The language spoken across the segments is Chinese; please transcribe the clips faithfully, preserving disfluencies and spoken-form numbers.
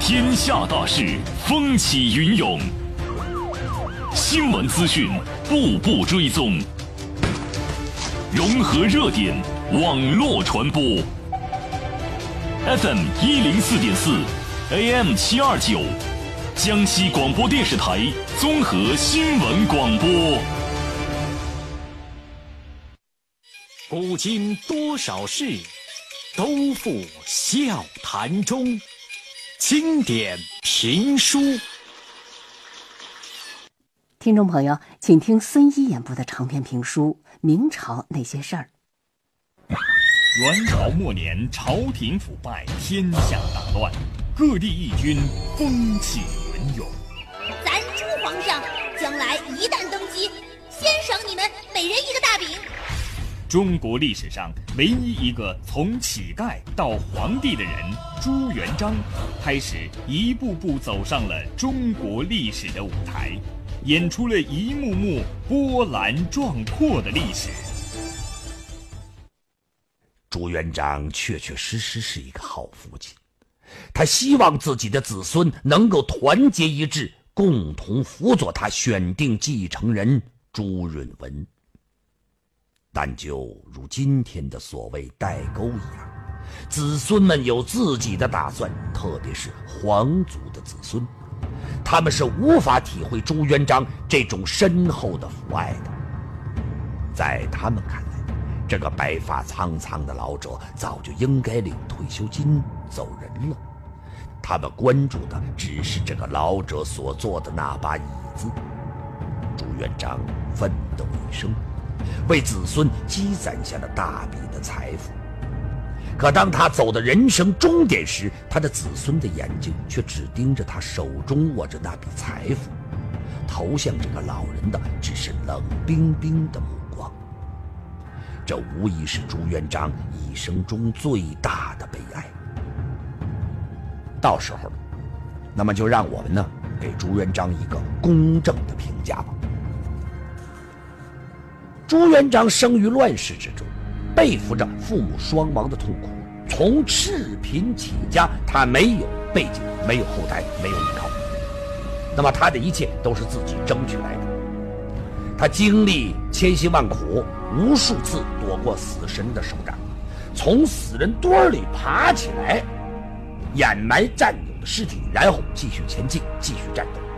天下大事，风起云涌，新闻资讯步步追踪，融合热点，网络传播。F M 一零四点四 ，A M 七二九，江西广播电视台综合新闻广播。 古今多少事，都付笑谈中。经典评书。 听众朋友，请听孙一演播的长篇评书《明朝那些事儿》。 元朝末年，朝廷腐败，天下大乱，各地义军风起云涌。 咱朱皇上将来一旦登基，先赏你们每人一个大饼。 中国历史上唯一一个从乞丐到皇帝的人朱元璋，开始一步步走上了中国历史的舞台，演出了一幕幕波澜壮阔的历史。 朱元璋确确实实是一个好父亲，他希望自己的子孙能够团结一致，共同辅佐他选定继承人朱允炆。但就如今天的所谓代沟一样，子孙们有自己的打算，特别是皇族的子孙，他们是无法体会朱元璋这种深厚的父爱的。在他们看来，这个白发苍苍的老者早就应该领退休金走人了，他们关注的只是这个老者所坐的那把椅子。朱元璋奋斗一生，为子孙积攒下了大笔的财富，可当他走到人生终点时，他的子孙的眼睛却只盯着他手中握着那笔财富，投向这个老人的只是冷冰冰的目光。这无疑是朱元璋一生中最大的悲哀。到时候，那么就让我们呢给朱元璋一个公正的评价吧。朱元璋生于乱世之中，背负着父母双亡的痛苦，从赤贫起家，他没有背景，没有后台，没有依靠，那么他的一切都是自己争取来的。他经历千辛万苦，无数次躲过死神的手掌，从死人堆里爬起来，掩埋战友的尸体，然后继续前进，继续战斗。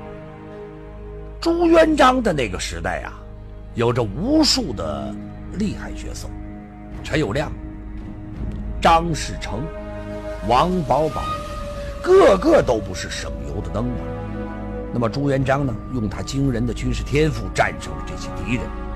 朱元璋的那个时代啊，有着无数的厉害角色，陈友谅、张士诚、王保保，个个都不是省油的灯啊。那么朱元璋呢，用他惊人的军事天赋战胜了这些敌人，